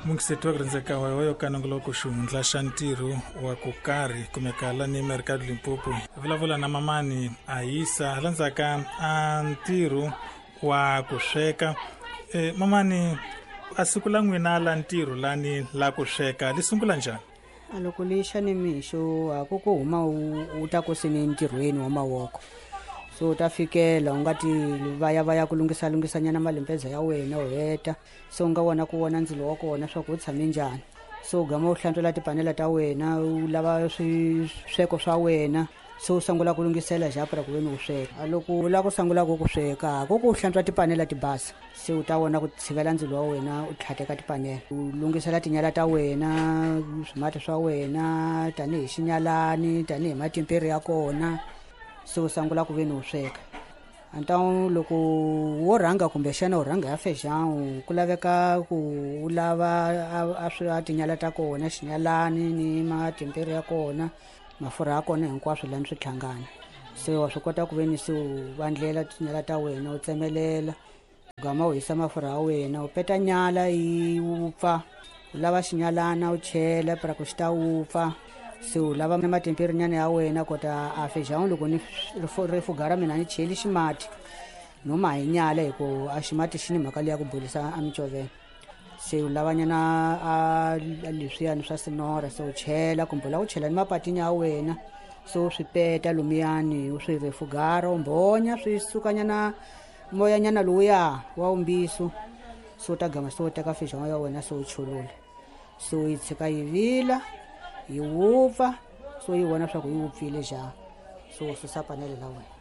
Mungisetwa kurinzeka wayo kanongolo kushundla shantiru wa kukari kumekala ni merkado Limpopo vulavula na mamani Aisa halanzaka antiru wa kusheka mamani asikula n'wina la ntiru lani la kusheka lisungula njani? Loko lixa ni mixo a ku huma u ta ku sini ntirhweni wa mavoko so u ta fikela u nga ti va ya ku lungisanyana malempeza ya wena u heta so u nga vona ku vona ndzilo wa kona swa ku u tshame njhani so u gama u hlantswela tipanela ta wena u lava swesweko swa wena so u sungula ku lungisela xapura ku ve ni u sweka loko u lava ku sungula ku sweka ku u hlantswa tipanela ti basa se u ta vona ku tshivela ndzilo wa wena u tlhateka tipanela u lungisela tinyala ta wena swimati swa wena tanihi xinyalani tanihi matimperi ya kona so u sungula ku ve ni u sweka antawu loko wo rhanga kumbexana u rhanga ya fejawu ku laveka ku u lava a tinyala ta kona xinyalani ni matimperi ya kona mafurha ya kona hinkwaswo lani swi tlhangana se wa swi kota ku ve ni se u vandlela tinyala ta wena u tsemelela u gama u hisa mafurha ya wena u peta nyala yi wupfa u lava xinyalana u chela para ku xi ta wupfa se u lava na matemperi nyana ya wena kota a fejawu loko ni rifugara mina ni cheli ximati no ma hi nyala hi ku a ximati xi ni mhaka leya ku bolisa a micoveni se u lavanyana a leswiyani swa sinora se u chela kumbe la u chela ni mapatini ya wena so swi peta lomiyani u swi refugara u mbonya swi sukanyana moyanyana lowuya wa umbiso so u ta gama so u teka fejawu ya wena so u chulula so yi tshika yi vila yi wupfa so yi vona swa ku yi wupfile ja so u susa panele la wena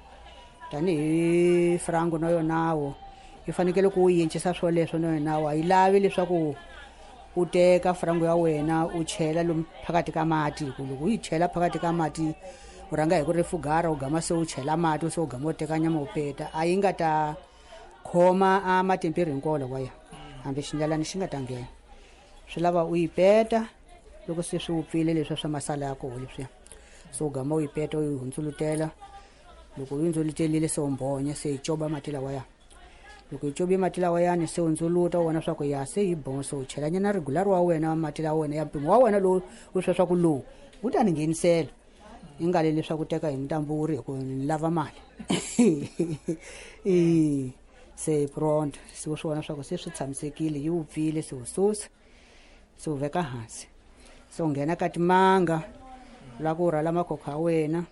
tanihi frango na yonawo yi fanekele ku u yinchisa swoleswo na yona wa yi lavi leswaku u teka frango ya wena u chela lomu phakati ka mati ku loko u yi chela phakati ka mati u rhanga hi ku refugara u gama se u chela mati so u gama u teka nyama u peta a yi nga ta khoma a matemperi hinkolo waya hambi xinyalani xi nga ta nghena swi lava u yi peta loko se swi wupfile leswiya swa masala ya koho leswiya so u gama u yi peta u yi hundzulutela loko u yi hundzulutelile se u mbonya se yi coba mati lawaya loko yi cobe mati lawayani se u ndzuluta u vona swa ku ya se yi bonya so u chela nyana regular wa wena mati la wena ya mpimo wa wena lowu u swa ku lowu wu ta ni nghenisela yi nga le leswaku teka hi mutamburi hi ku ni lava mali se pronto se u swi vona swa ku se swi tshamisekile yi wupfile se u susa se u veka hansi se u nghena ka timanga la ku rhwala makhokho ya wena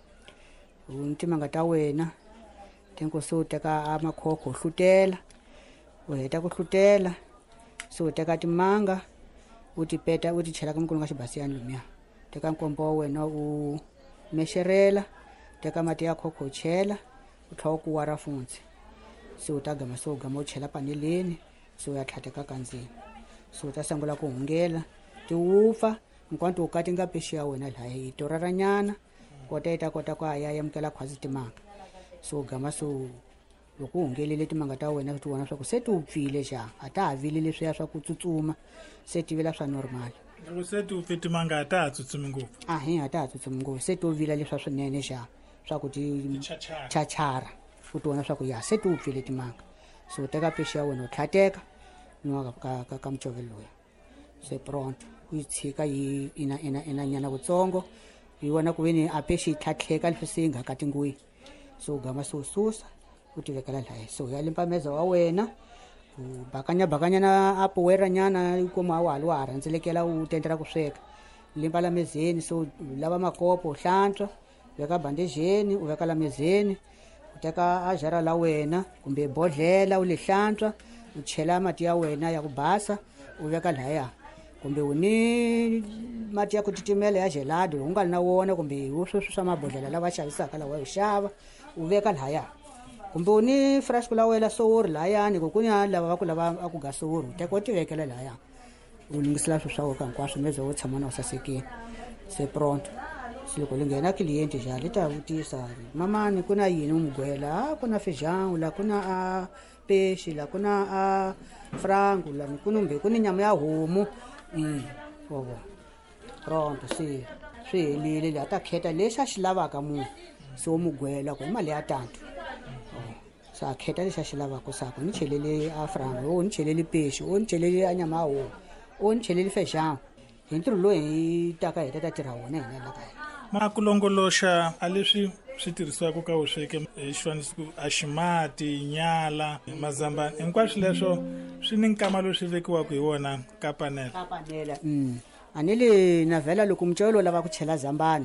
ni timanga ta wena tenko se u teka makhokho u hlutela u heta ku hlutela se u teka timanga u ti peta u ti chela ka mukulu ka xibasiyani lomuya teka nkombo wa wena u mexerela teka mati ya khokho u chela u tlha u kuwa rafunzi se u ta gama se u gama u chela paneleni se u ya tlhateka kandzeni se u ta sungula ku hungela ti wupfa hinkwato u kati nga pexi ya wena laya yi toraranyana kota yi ta kota ku ya yamukela khwazi timanga so u gama so loko u hungelele timanga ta wena ti vona swa ku se ti wupfile ja a ta ha vili leswiya swa ku tsutsuma se ti vila swa normal loko se ti wupfe timanga a ta ha tsutsumi ngopfu a ta ha tsutsumi ngopfu se to vila leswa swinene ja swa ku ti chachara u ti vona swa ku ya se ti wupfile timanga so u teka pexi ya wena u tlhateka niwa ka mucovelo loya se pronto u yi tshika yi ina nyana kutsongo yi vona ku ve ni a pexi yi tlhatlheka leswi se yi nga ka tingwihi so u gama se u susa u ti vekela laya so u ya limpa meza wa wena u bakanyana a powera nyana yi kuma wa ha rhandzelekela u tendela ku sweka limpa la mezeni so u lava makopo u hlantswa u veka bandejeni u veka la mezeni u teka a jara la wena kumbe bodlela u li hlantswa u chela mati ya wena ya ku basa u veka laya kumbe u ni mati ya ku titimela ya gelado u nga na wona kumbe u sweswi swa mabodlela lava xavisaka lawa u xava u veka laya kumbe u ni fresh la wena sowori layani ku ni lava va ku lava a ku ga sowori u teka u ti vekela laya u lungisela swi swa wena hinkwaswo meze wo tshama na u sasekile se pronto se loko li nghena client ja li ta vutisa mamani ku na yini umugwela ku na fejawu la ku na a pexi la ku na a frango la kumbe ku ni nyama ya homu vovo pronto se swi helile la ta kheta lexi a xi lavaka munhu se wo mugwela ku hi mali ya tanto sa kheta lexi a xi lavaka sako ni chelele a frango o ni chelele pexi o ni chelele a nyama ya homu o ni cheleli fexiao hi ntirho lowu hi taka hi ta tirha wona hina la kaya. Ma ku longoloxa a leswi swi tirhisiwaka ka vusweki hi xifaniso a ximati, nyala, mazambani, hinkwaswo leswo swi ni nkama lowu swi vekiwaka hi wona ka panela. A ni le na vhela loko mucelo lowu lava ku chela zambani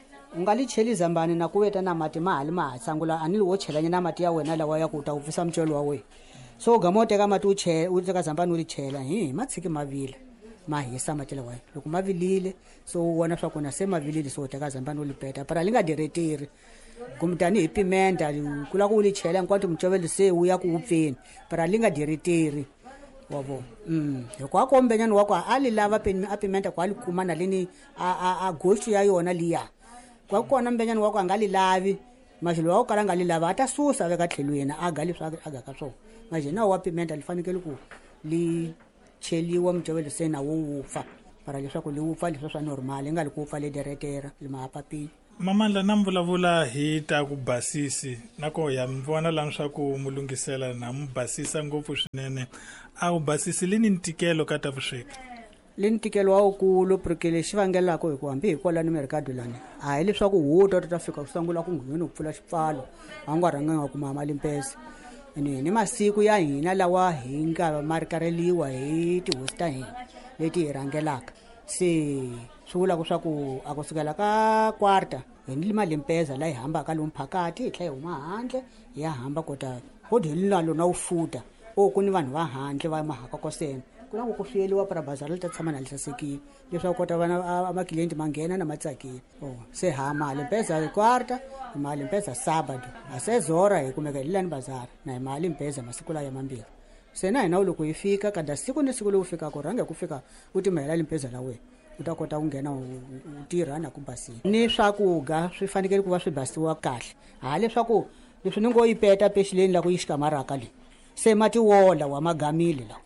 u nga li cheli zambani na ku veta na mati ma ha sangula a ni wo chelanya na mati ya wena lawa ya ku ta uvisa mucelo wa wena. So u gama u teka mati u teka zambani u li chela ma tshiki ma vila ma hisa mati lawa loko ma vilile so u vona swa ku na se ma vilile so u teka zambani u li peta para li nga diretiri kumbe tanihi pimenta ku lava ku u li chela hinkwato mucovelo se wu ya ku wupfeni para li nga diretiri wa vo hikuva kombenyana wa ku a li lava a pimenta ku a li kuma na leni a gostu ya yona liya kwa kona mbenyana wa ku a nga li lavi maxilo wa ku kala nga li lava a ta susa veka tlhelweni a ga leswi a ga ka swona majena wa pimenta li fanekele ku li cheliwa mucovelo se na wo wupfa para leswaku li wupfa leswi swa normal i nga li ku wupfa le diretera li mahapapini. Mamandla na mvulavula hi ta ku basisi nako ya mvona la swa ku mulungisela na mbasisa ngopfu swinene a u basisi li ni ntikelo ka ta vusweki. Li ntikelo wa ukulu porque lexi vangelaka hi ku hambi hi kola ni merikado lani a hi leswaku huta ta fika ku sungula ku nghena ku pfula xipfalo a nga rhanga ku mama limpesa ni masiku ya hina lawa hi nga marikareliwa hi tihosi ta hina leti hi rhangelaka se swi vula ku swa ku a ku sukela ka kwarta hi ni malimpeza la hi hambaka lomu phakati hi tlhela hi huma handle hi ya hamba kota hodeni lalo na ufuta ku ni vanhu va handle va mahaka kosena ku na ku fiyeliwa para bazari li ta tshama na li sasekile leswaku kota vana maklienti ma nghena na matsakile se ha malimpeza hi kwarta hi malimpeza sabado a se zora hi kumeka hi lani bazari na hi malimpeza masiku la ya mambirhi se na hina loko hi fika kada siku ni siku lowu fikaka u rhanga ku fika u timahela limpeza la wena u ta kota ku nghena u tirha na ku basile ni swakudya swi fanekele ku va swi basiwa kahle leswaku leswi ni ngo yi peta pexileni la ku yi xikamaraka leyi se mati wola wa magamile lawa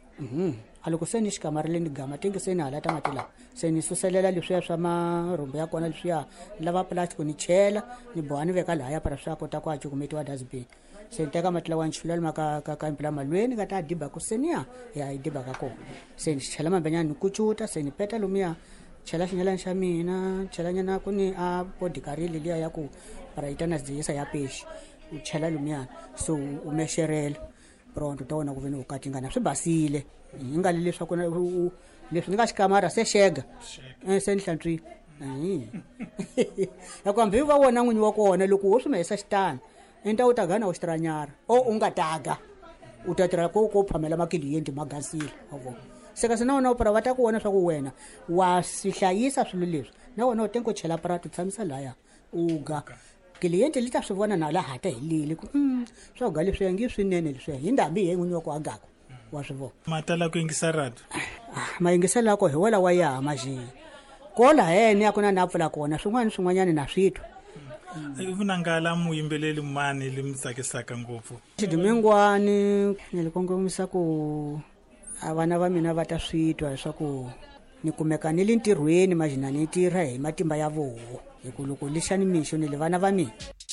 a loko se ni xikamarile ni gama tingi se ni halata mati lawa se ni suselela leswiya swa marhumbu ya kona leswiya lava plastic ni chela ni boha ni veka lahaya para swi kota ku hacukumetiwa dustbin se ni teka mati lawa ni chifula lima ka mpila malweni ka ta diba ku se ni ya hi diba ka kona se ni chela mambenyana ni kucuta se ni peta lomuya chela xinyelani xa mina chela nyana ku ni a podikarile liya ya ku para yi ta na dziyisa ya pexi u chela lomuyani so u mexerela pronto ta wona ku veni u katingana swi basile hi nga li leswaku leswi ni nga xikamara se xega se ni hlantswile ya ku hambi va wona n'winyi wa kona loko wo swi mahisa xitani enta u ta gana u xitiranyara u nga taga u ta tirha ko phamela makiliyenti magasile se kasi na wona upara va ta ku vona swa ku wena wa swi hlayisa swilo leswi na wena u tenke u chela para tu tshamisa laya uga kliyenti li ta swi vona na la hata helile ku swakudya leswi yangi swinene leswiya hi ndhambi hi n'winyi wa ku agaka wa swi vona matala ku yingisa radio mayingiselako hi wela wa yaha maxi kola hene ya ku na pfula kona swin'wanyana na switwa vunangala muyimbeleli mani li mi tsakisaka ngopfu xidumengwani ni li kongomisa ku a vana va mina va ta switwa leswaku ni kumeka ni le ntirhweni majina ni tirha hi matimba ya voho hi ku loko lexani mixo ni le vana va mina